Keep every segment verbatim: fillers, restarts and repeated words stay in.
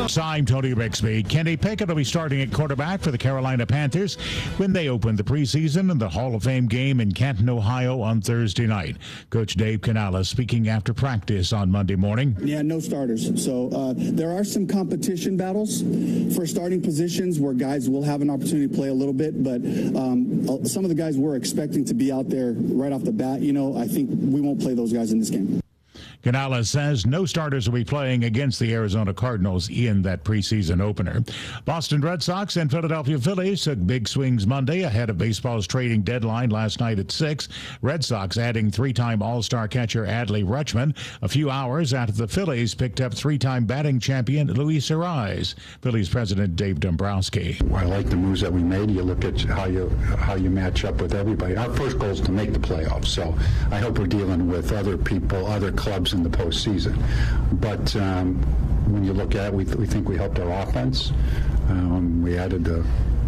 Sports, I'm Tony Bixby. Kenny Pickett will be starting at quarterback for the Carolina Panthers when they open the preseason in the Hall of Fame game in Canton, Ohio on Thursday night. Coach Dave Canales speaking after practice on Monday morning. Yeah, no starters. So uh, there are some competition battles for starting positions where guys will have an opportunity to play a little bit, but um, some of the guys we're expecting to be out there right off the bat, you know, I think we won't play those guys in this game. Canales says no starters will be playing against the Arizona Cardinals in that preseason opener. Boston Red Sox and Philadelphia Phillies took big swings Monday ahead of baseball's trading deadline last night at six. Red Sox adding three-time All-Star catcher Adley Rutschman a few hours after the Phillies picked up three-time batting champion Luis Arraez. Phillies president Dave Dombrowski. I like the moves that we made. You look at how you how you match up with everybody. Our first goal is to make the playoffs, so I hope we're dealing with other people, other clubs in the postseason. But um, when you look at it, we, th- we think we helped our offense. Um, we added the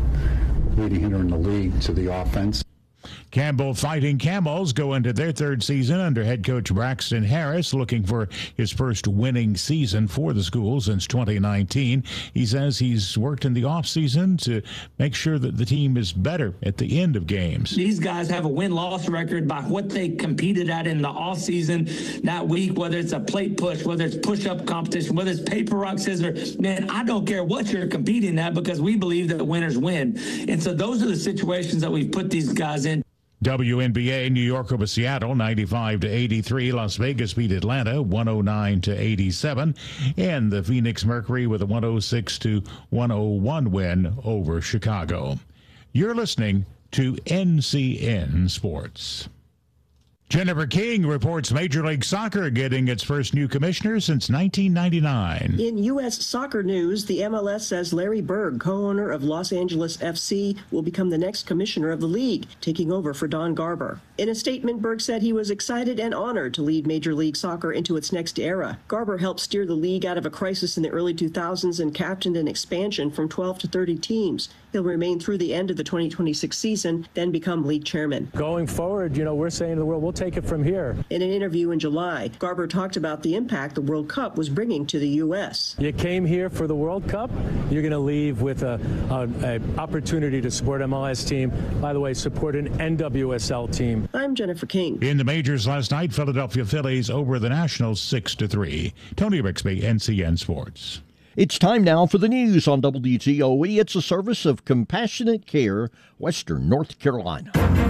leading hitter in the league to the offense. Campbell Fighting Camels go into their third season under head coach Braxton Harris, looking for his first winning season for the school since twenty nineteen. He says he's worked in the offseason to make sure that the team is better at the end of games. These guys have a win-loss record by what they competed at in the offseason that week, whether it's a plate push, whether it's push-up competition, whether it's paper, rock, scissors. Man, I don't care what you're competing at because we believe that winners win. And so those are the situations that we've put these guys in. W N B A, New York over Seattle, ninety-five to eighty-three. Las Vegas beat Atlanta, one oh nine to eighty-seven. And the Phoenix Mercury with a one oh six to one oh one win over Chicago. You're listening to N C N Sports. Jennifer King reports Major League Soccer getting its first new commissioner since nineteen ninety-nine. In U S soccer news, the M L S says Larry Berg, co-owner of Los Angeles F C, will become the next commissioner of the league, taking over for Don Garber. In a statement, Berg said he was excited and honored to lead Major League Soccer into its next era. Garber helped steer the league out of a crisis in the early two thousands and captained an expansion from twelve to thirty teams. He'll remain through the end of the twenty twenty-six season, then become league chairman. Going forward, you know, we're saying to the world, we'll take it from here. In an interview in July, Garber talked about the impact the World Cup was bringing to the U S. You came here for the World Cup. You're going to leave with a, a, a opportunity to support M L S team. By the way, support an N W S L team. I'm Jennifer King. In the majors last night, Philadelphia Phillies over the Nationals six to three. Tony Bixby, N C N Sports. It's time now for the news on W T O E. It's a service of Compassionate Care, Western North Carolina.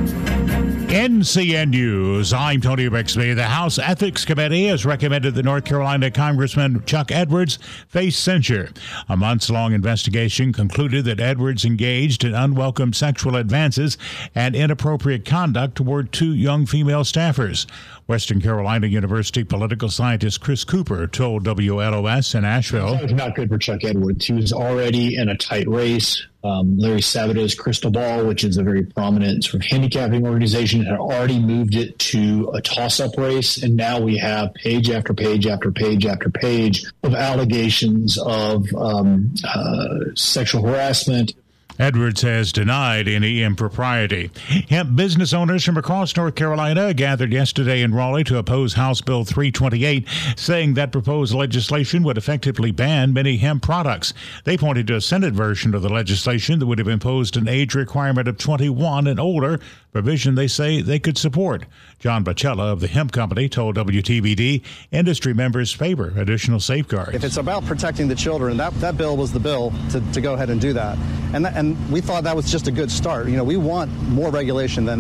N C N News, I'm Tony Bixby. The House Ethics Committee has recommended that North Carolina Congressman Chuck Edwards face censure. A months-long investigation concluded that Edwards engaged in unwelcome sexual advances and inappropriate conduct toward two young female staffers. Western Carolina University political scientist Chris Cooper told W L O S in Asheville. It's not good for Chuck Edwards. He was already in a tight race. Um, Larry Sabado's Crystal Ball, which is a very prominent sort of handicapping organization, had already moved it to a toss-up race, and now we have page after page after page after page of allegations of um, uh, sexual harassment. Edwards has denied any impropriety. Hemp business owners from across North Carolina gathered yesterday in Raleigh to oppose House Bill three twenty-eight, saying that proposed legislation would effectively ban many hemp products. They pointed to a Senate version of the legislation that would have imposed an age requirement of twenty-one and older, provision they say they could support. John Bacella of the Hemp Company told W T V D industry members favor additional safeguards. If it's about protecting the children, that, that bill was the bill to, to go ahead and do that. And, that, and we thought that was just a good start. You know, we want more regulation than